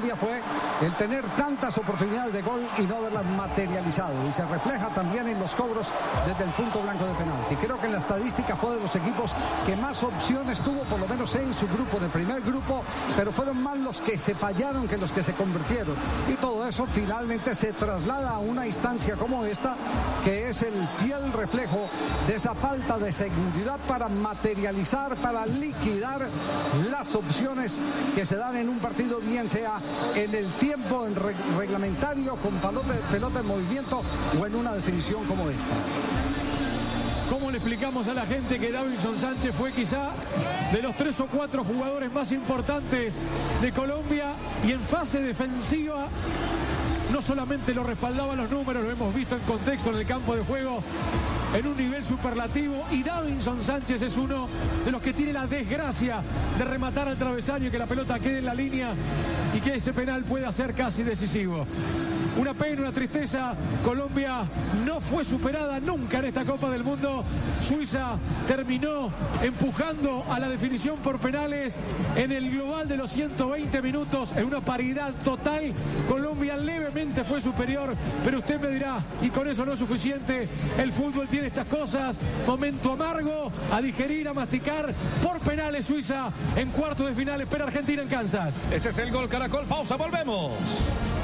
Colombia fue el tener tantas oportunidades de gol y no haberlas materializado, y se refleja también en los cobros desde el punto blanco de penalti. Creo que en la estadística fue de los equipos que más opciones tuvo, por lo menos en su grupo, de primer grupo, pero fueron más los que se fallaron que los que se convirtieron, y todo eso finalmente se traslada a una instancia como esta, que es el fiel reflejo de esa falta de seguridad para materializar, para liquidar las opciones que se dan en un partido, bien sea en el tiempo reglamentario, con pelota en movimiento, o en una definición como esta. ¿Cómo le explicamos a la gente que Davinson Sánchez fue quizá de los 3 o 4 jugadores más importantes de Colombia, y en fase defensiva no solamente lo respaldaban los números, lo hemos visto en contexto en el campo de juego en un nivel superlativo, y Davinson Sánchez es uno de los que tiene la desgracia de rematar al travesaño y que la pelota quede en la línea y que ese penal pueda ser casi decisivo. Una pena, una tristeza. Colombia no fue superada nunca en esta Copa del Mundo. Suiza terminó empujando a la definición por penales en el global de los 120 minutos, en una paridad total. Colombia levemente fue superior, pero usted me dirá, y con eso no es suficiente. El fútbol tiene estas cosas. Momento amargo, a digerir, a masticar. Por penales, Suiza en cuartos de final espera Argentina en Kansas. Este es el Gol Caracol. Pausa, volvemos.